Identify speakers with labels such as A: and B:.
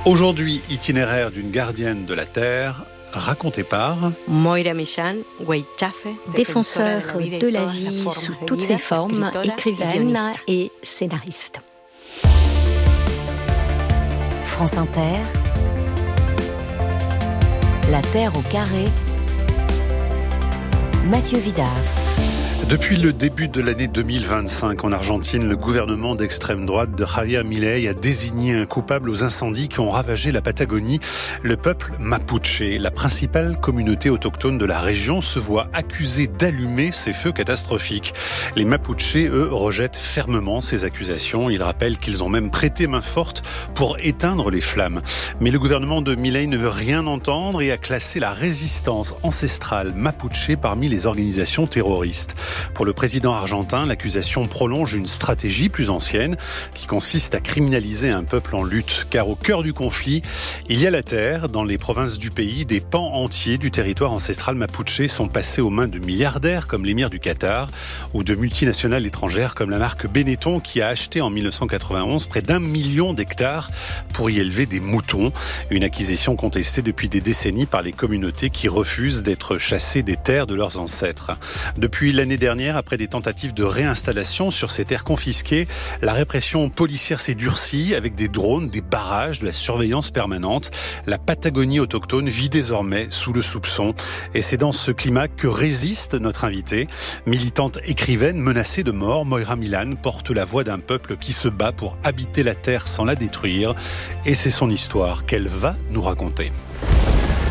A: Aujourd'hui, itinéraire d'une gardienne de la terre, raconté par
B: Moira Michan Weichafe,
C: défenseur de la vie sous toutes ses formes, écrivaine et scénariste.
D: France Inter, La Terre au carré, Mathieu Vidard.
A: Depuis le début de l'année 2025 en Argentine, le gouvernement d'extrême droite de Javier Milei a désigné un coupable aux incendies qui ont ravagé la Patagonie. Le peuple mapuche, la principale communauté autochtone de la région, se voit accusé d'allumer ces feux catastrophiques. Les Mapuches, eux, rejettent fermement ces accusations. Ils rappellent qu'ils ont même prêté main forte pour éteindre les flammes. Mais le gouvernement de Milei ne veut rien entendre et a classé la résistance ancestrale mapuche parmi les organisations terroristes. Pour le président argentin, l'accusation prolonge une stratégie plus ancienne qui consiste à criminaliser un peuple en lutte. Car au cœur du conflit, il y a la terre. Dans les provinces du pays, des pans entiers du territoire ancestral mapuche sont passés aux mains de milliardaires comme l'émir du Qatar ou de multinationales étrangères comme la marque Benetton qui a acheté en 1991 près d'1 million d'hectares pour y élever des moutons. Une acquisition contestée depuis des décennies par les communautés qui refusent d'être chassées des terres de leurs ancêtres. Depuis l'année dernière, après des tentatives de réinstallation sur ces terres confisquées, la répression policière s'est durcie avec des drones, des barrages, de la surveillance permanente. La Patagonie autochtone vit désormais sous le soupçon. Et c'est dans ce climat que résiste notre invitée. Militante écrivaine menacée de mort, Moira Michan porte la voix d'un peuple qui se bat pour habiter la terre sans la détruire. Et c'est son histoire qu'elle va nous raconter.